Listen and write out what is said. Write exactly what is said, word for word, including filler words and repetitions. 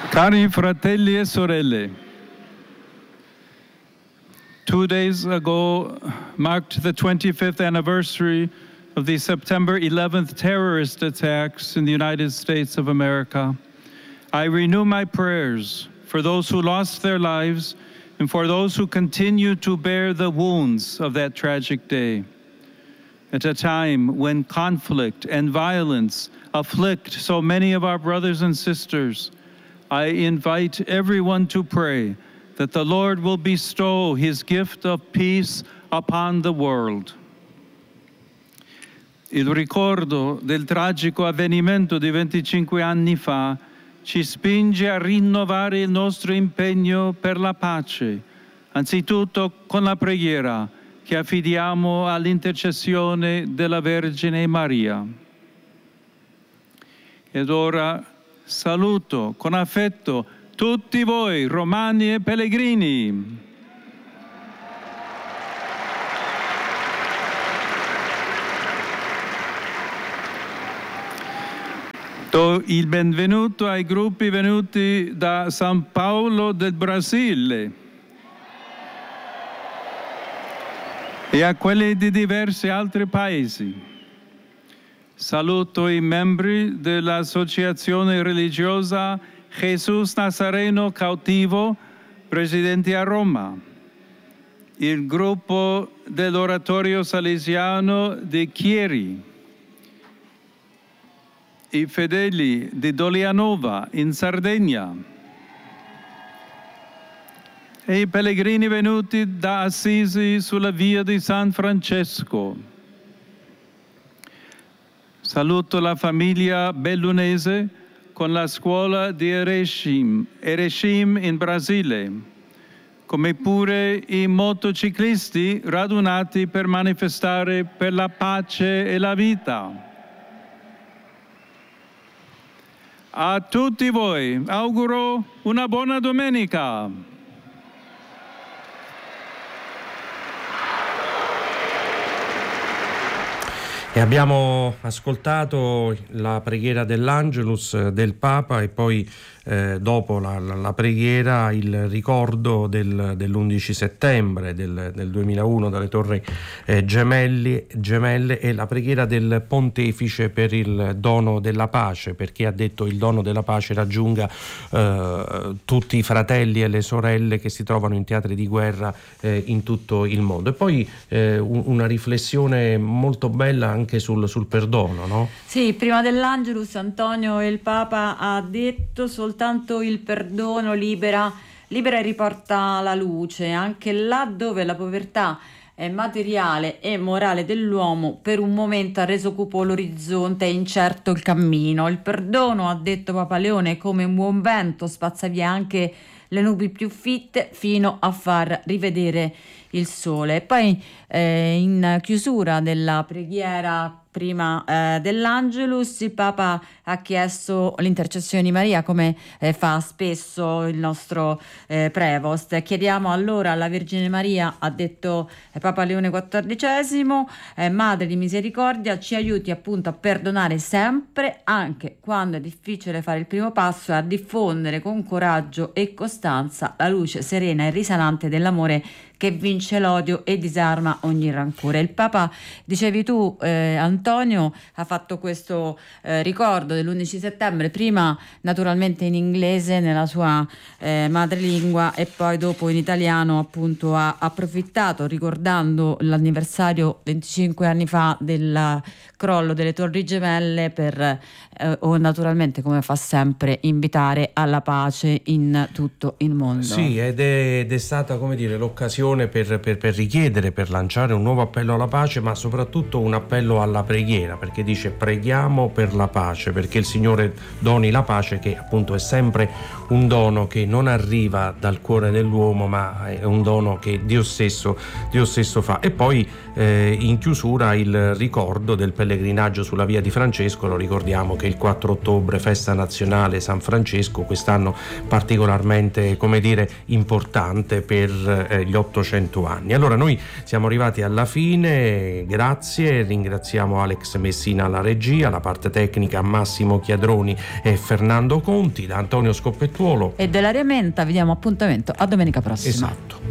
Cari fratelli e sorelle, two days ago marked the twenty-fifth anniversary of the September eleventh terrorist attacks in the United States of America. I renew my prayers for those who lost their lives and for those who continue to bear the wounds of that tragic day. At a time when conflict and violence afflict so many of our brothers and sisters, I invite everyone to pray that the Lord will bestow his gift of peace upon the world. Il ricordo del tragico avvenimento di venticinque anni fa ci spinge a rinnovare il nostro impegno per la pace, anzitutto con la preghiera che affidiamo all'intercessione della Vergine Maria. Ed ora saluto con affetto tutti voi, romani e pellegrini. Do il benvenuto ai gruppi venuti da San Paolo del Brasile e a quelli di diversi altri paesi. Saluto i membri dell'associazione religiosa Jesus Nazareno Cautivo, residenti a Roma, il gruppo dell'Oratorio Salesiano di Chieri, i fedeli di Dolianova in Sardegna e i pellegrini venuti da Assisi sulla via di San Francesco. Saluto la famiglia bellunese con la scuola di Erechim, Erechim in Brasile, come pure i motociclisti radunati per manifestare per la pace e la vita. A tutti voi auguro una buona domenica. E abbiamo ascoltato la preghiera dell'Angelus del Papa e poi eh, dopo la, la, la preghiera il ricordo del, dell'undici settembre del, del duemilauno dalle Torri eh, Gemelli, Gemelle e la preghiera del Pontefice per il dono della pace, perché ha detto il dono della pace raggiunga eh, tutti i fratelli e le sorelle che si trovano in teatri di guerra eh, in tutto il mondo. E poi eh, un, una riflessione molto bella anche sul, sul perdono, no? Sì, prima dell'Angelus Antonio il Papa ha detto soltanto il perdono libera, libera e riporta la luce, anche là dove la povertà è materiale e morale dell'uomo per un momento ha reso cupo l'orizzonte e incerto il cammino. Il perdono, ha detto Papa Leone, come un buon vento spazza via anche le nubi più fitte fino a far rivedere il sole. E poi eh, in chiusura della preghiera prima eh, dell'Angelus il Papa ha chiesto l'intercessione di Maria, come eh, fa spesso il nostro eh, Prevost. Chiediamo allora alla Vergine Maria, ha detto eh, Papa Leone quattordicesimo, eh, Madre di misericordia, ci aiuti appunto a perdonare sempre, anche quando è difficile fare il primo passo, e a diffondere con coraggio e costanza la luce serena e risanante dell'amore che vince l'odio e disarma ogni rancore. Il Papa, dicevi tu eh, Antonio, ha fatto questo eh, ricordo dell'undici settembre, prima naturalmente in inglese nella sua eh, madrelingua e poi dopo in italiano, appunto ha approfittato ricordando l'anniversario venticinque anni fa del crollo delle Torri Gemelle per eh, o naturalmente, come fa sempre, invitare alla pace in tutto il mondo. Sì, ed è, ed è stata, come dire, l'occasione Per, per, per richiedere, per lanciare un nuovo appello alla pace, ma soprattutto un appello alla preghiera, perché dice preghiamo per la pace, perché il Signore doni la pace, che appunto è sempre un dono che non arriva dal cuore dell'uomo, ma è un dono che Dio stesso, Dio stesso fa. E poi eh, in chiusura il ricordo del pellegrinaggio sulla via di Francesco. Lo ricordiamo che il quattro ottobre, festa nazionale San Francesco, quest'anno particolarmente, come dire, importante per eh, gli ottocento cento anni. Allora noi siamo arrivati alla fine, grazie, ringraziamo Alex Messina alla regia, la parte tecnica Massimo Chiadroni e Fernando Conti, da Antonio Scoppettuolo e dell'Aria Menta vi diamo appuntamento a domenica prossima. Esatto.